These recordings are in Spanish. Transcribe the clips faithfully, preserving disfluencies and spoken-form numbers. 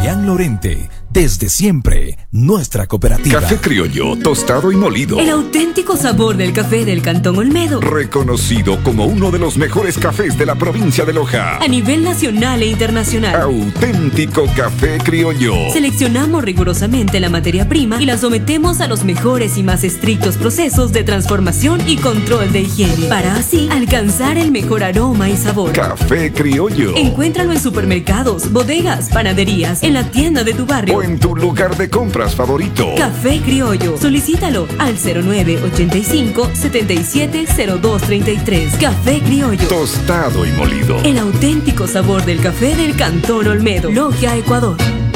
Julián Lorente, desde siempre, nuestra cooperativa. Café criollo, tostado y molido. El auténtico sabor del café del Cantón Olmedo. Reconocido como uno de los mejores cafés de la provincia de Loja. A nivel nacional e internacional. Auténtico café criollo. Seleccionamos rigurosamente la materia prima y la sometemos a los mejores y más estrictos procesos de transformación y control de higiene, para así alcanzar el mejor aroma y sabor. Café criollo. Encuéntralo en supermercados, bodegas, panaderías, en la tienda de tu barrio o en tu lugar de compras favorito. Café criollo. Solicítalo al cero nueve ochenta y cinco, setenta y siete, cero dos treinta y tres. Café criollo. Tostado y molido. El auténtico sabor del café del Cantón Olmedo. Logia, Ecuador.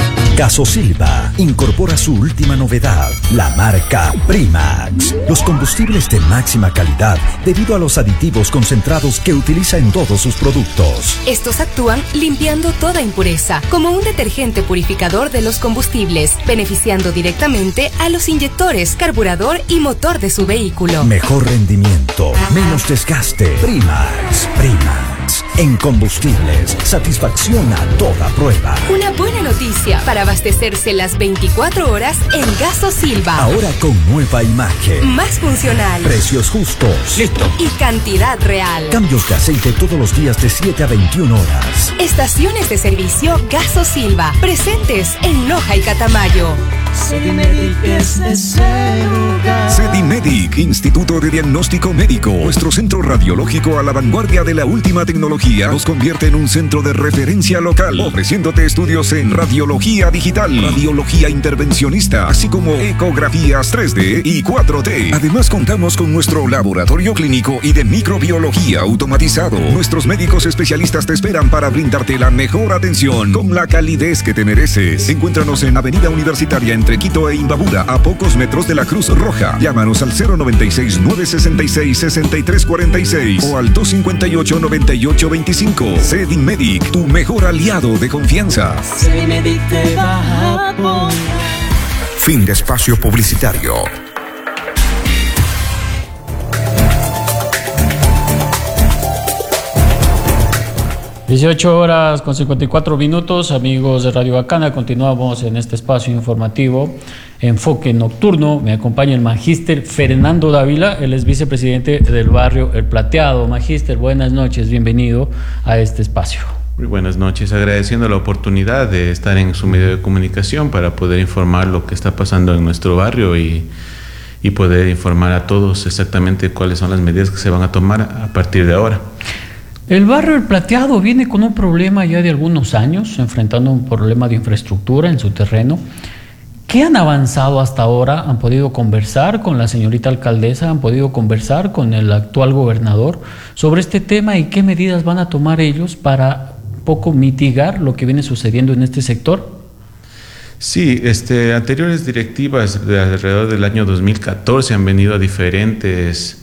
Gasosilva incorpora su última novedad, la marca Primax. Los combustibles de máxima calidad debido a los aditivos concentrados que utiliza en todos sus productos. Estos actúan limpiando toda impureza, como un detergente purificador de los combustibles, beneficiando directamente a los inyectores, carburador y motor de su vehículo. Mejor rendimiento, menos desgaste. Primax, Primax. En combustibles, satisfacción a toda prueba. Una buena noticia para abastecerse las veinticuatro horas en Gasosilva. Ahora con nueva imagen. Más funcional. Precios justos. Listo. Y cantidad real. Cambios de aceite todos los días de siete a veintiuna horas. Estaciones de servicio Gasosilva. Presentes en Loja y Catamayo. Sedimedic es ese lugar. Sedimedic, Instituto de Diagnóstico Médico. Nuestro centro radiológico a la vanguardia de la última tecnología nos convierte en un centro de referencia local, ofreciéndote estudios en radiología digital, radiología intervencionista, así como ecografías tres D y cuatro D. Además, contamos con nuestro laboratorio clínico y de microbiología automatizado. Nuestros médicos especialistas te esperan para brindarte la mejor atención con la calidez que te mereces. Encuéntranos en Avenida Universitaria entre Quito e Imbabura, a pocos metros de la Cruz Roja. Llámanos al cero noventa y seis, nueve sesenta y seis, sesenta y tres cuarenta y seis o al dos cincuenta y ocho, noventa y ocho veinticinco. Sedimedic, tu mejor aliado de confianza. Sedimedic te va a apoyar. Fin de espacio publicitario. dieciocho horas con cincuenta y cuatro minutos, amigos de Radio Bacana, continuamos en este espacio informativo, Enfoque Nocturno. Me acompaña el magíster Fernando Dávila, él es vicepresidente del barrio El Plateado. Magíster, buenas noches, bienvenido a este espacio. Muy buenas noches, agradeciendo la oportunidad de estar en su medio de comunicación para poder informar lo que está pasando en nuestro barrio y, y poder informar a todos exactamente cuáles son las medidas que se van a tomar a partir de ahora. El barrio El Plateado viene con un problema ya de algunos años, enfrentando un problema de infraestructura en su terreno. ¿Qué han avanzado hasta ahora? ¿Han podido conversar con la señorita alcaldesa? ¿Han podido conversar con el actual gobernador sobre este tema y qué medidas van a tomar ellos para un poco mitigar lo que viene sucediendo en este sector? Sí, este, anteriores directivas de alrededor del año dos mil catorce han venido a diferentes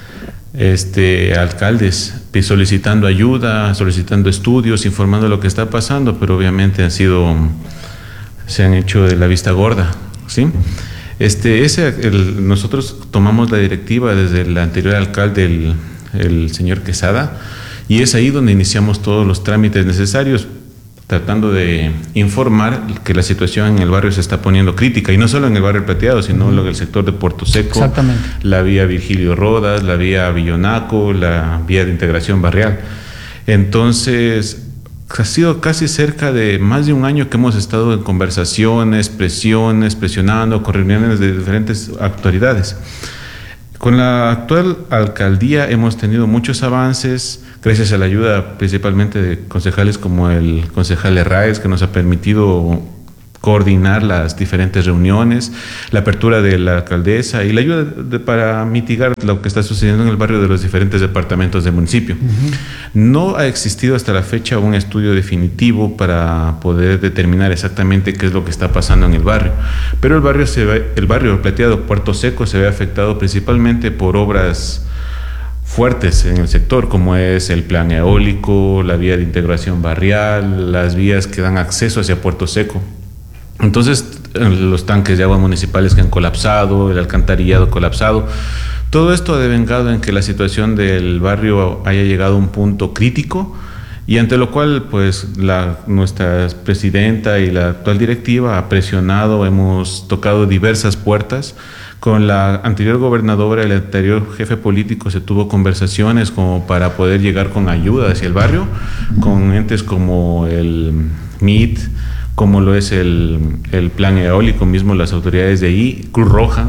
Este, alcaldes solicitando ayuda, solicitando estudios, informando lo que está pasando, pero obviamente han sido, se han hecho de la vista gorda, ¿sí? Este, ese, el, nosotros tomamos la directiva desde el anterior alcalde, el, el señor Quesada, y es ahí donde iniciamos todos los trámites necesarios, tratando de informar que la situación en el barrio se está poniendo crítica, y no solo en el barrio Plateado, sino en el sector de Puerto Seco, la vía Virgilio Rodas, la vía Villonaco, la vía de integración barrial. Entonces, ha sido casi cerca de más de un año que hemos estado en conversaciones, presiones, presionando, con reuniones de diferentes autoridades. Con la actual alcaldía hemos tenido muchos avances, gracias a la ayuda principalmente de concejales como el concejal Herráez, que nos ha permitido coordinar las diferentes reuniones, la apertura de la alcaldesa y la ayuda de, para mitigar lo que está sucediendo en el barrio de los diferentes departamentos del municipio. Uh-huh. No ha existido hasta la fecha un estudio definitivo para poder determinar exactamente qué es lo que está pasando en el barrio, pero el barrio, se ve, el barrio Plateado Puerto Seco se ve afectado principalmente por obras fuertes en el sector, como es el plan eólico, la vía de integración barrial, las vías que dan acceso hacia Puerto Seco. Entonces, los tanques de agua municipales que han colapsado, el alcantarillado colapsado, todo esto ha devengado en que la situación del barrio haya llegado a un punto crítico Y ante lo cual, pues, la, nuestra presidenta y la actual directiva ha presionado, hemos tocado diversas puertas. Con la anterior gobernadora y el anterior jefe político se tuvo conversaciones como para poder llegar con ayuda hacia el barrio, con entes como el M I T, como lo es el, el plan eólico mismo, las autoridades de ahí, Cruz Roja.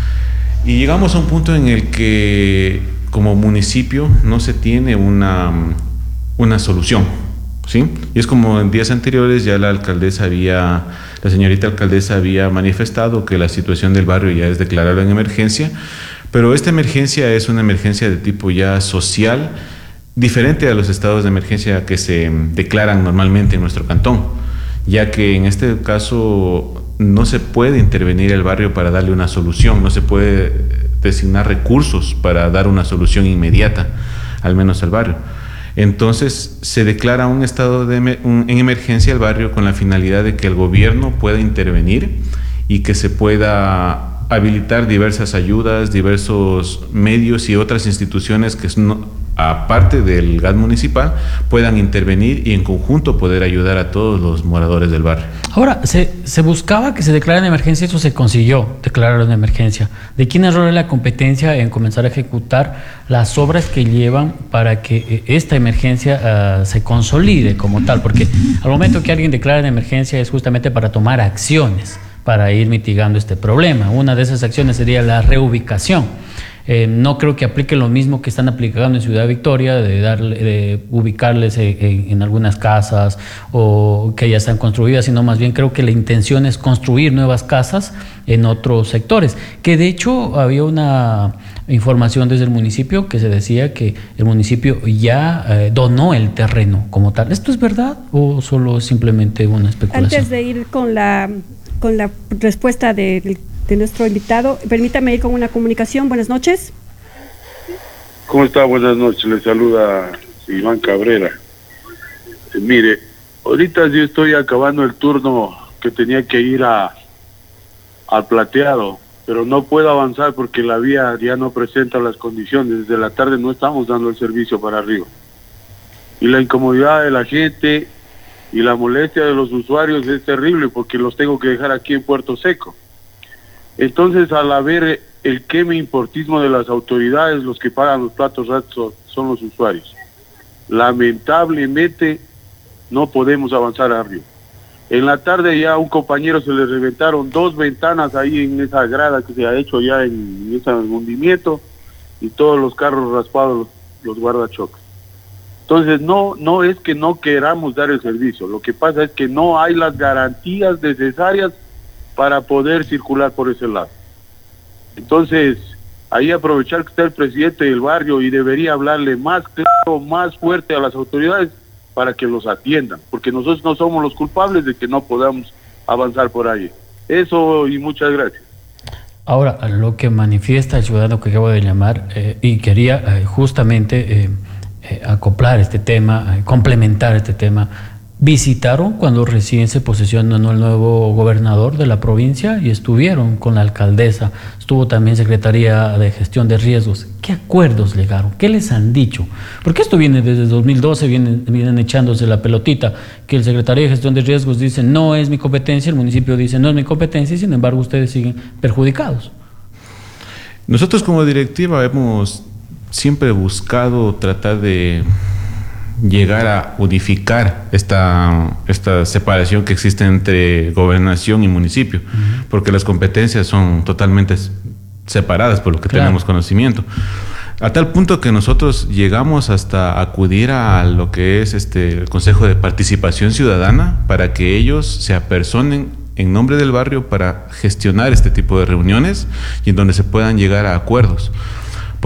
Y llegamos a un punto en el que como municipio no se tiene una... una solución, ¿sí? Y es como en días anteriores ya la alcaldesa había, la señorita alcaldesa había manifestado que la situación del barrio ya es declarada en emergencia, pero esta emergencia es una emergencia de tipo ya social, diferente a los estados de emergencia que se declaran normalmente en nuestro cantón, ya que en este caso no se puede intervenir el barrio para darle una solución, no se puede designar recursos para dar una solución inmediata, al menos al barrio. Entonces se declara un estado de un, en emergencia al barrio con la finalidad de que el gobierno pueda intervenir y que se pueda habilitar diversas ayudas, diversos medios y otras instituciones que no, aparte del G A T municipal puedan intervenir y en conjunto poder ayudar a todos los moradores del barrio. Ahora, se, se buscaba que se declarara en emergencia, eso se consiguió declarar en emergencia. ¿De quién error es la competencia en comenzar a ejecutar las obras que llevan para que esta emergencia uh, se consolide como tal? Porque al momento que alguien declara en emergencia es justamente para tomar acciones para ir mitigando este problema. Una de esas acciones sería la reubicación. Eh, no creo que aplique lo mismo que están aplicando en Ciudad Victoria, de darle, de ubicarles en, en, en algunas casas o que ya están construidas, sino más bien creo que la intención es construir nuevas casas en otros sectores. Que de hecho había una información desde el municipio que se decía que el municipio ya eh, donó el terreno como tal. ¿Esto es verdad o solo es simplemente una especulación? Antes de ir con la, con la respuesta del de nuestro invitado, permítame ir con una comunicación. Buenas noches. ¿Cómo está? Buenas noches, le saluda Iván Cabrera. Eh, mire, ahorita yo estoy acabando el turno que tenía que ir a al plateado, pero no puedo avanzar porque la vía ya no presenta las condiciones. Desde la tarde no estamos dando el servicio para arriba. Y la incomodidad de la gente y la molestia de los usuarios es terrible porque los tengo que dejar aquí en Puerto Seco. Entonces, al haber el queme importismo de las autoridades, los que pagan los platos rotos son los usuarios. Lamentablemente, no podemos avanzar arriba. En la tarde ya a un compañero se le reventaron dos ventanas ahí en esa grada que se ha hecho ya en, en ese hundimiento y todos los carros raspados, los, los guardachoques. Entonces, no, no es que no queramos dar el servicio, lo que pasa es que no hay las garantías necesarias para poder circular por ese lado. Entonces, ahí aprovechar que está el presidente del barrio y debería hablarle más claro, más fuerte a las autoridades para que los atiendan, porque nosotros no somos los culpables de que no podamos avanzar por ahí. Eso y muchas gracias. Ahora, lo que manifiesta el ciudadano que acabo de llamar, eh, y quería eh, justamente eh, eh, acoplar este tema, eh, complementar este tema. Visitaron cuando recién se posesionó el nuevo gobernador de la provincia y estuvieron con la alcaldesa, estuvo también Secretaría de Gestión de Riesgos. ¿Qué acuerdos llegaron? ¿Qué les han dicho? Porque esto viene desde dos mil doce, vienen, vienen echándose la pelotita, que el Secretaría de Gestión de Riesgos dice no es mi competencia, el municipio dice no es mi competencia y sin embargo ustedes siguen perjudicados. Nosotros como directiva hemos siempre buscado tratar de llegar a unificar esta, esta separación que existe entre gobernación y municipio, uh-huh. porque las competencias son totalmente separadas por lo que claro. tenemos conocimiento. A tal punto que nosotros llegamos hasta acudir a lo que es este el Consejo de Participación Ciudadana para que ellos se apersonen en nombre del barrio para gestionar este tipo de reuniones y en donde se puedan llegar a acuerdos.